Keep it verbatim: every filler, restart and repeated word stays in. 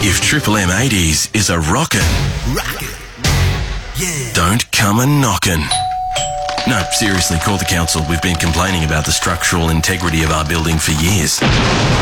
If Triple M eighties is a rockin', Rockin'. Yeah. don't come a knockin'. No, seriously, call the council. We've been complaining about the structural integrity of our building for years.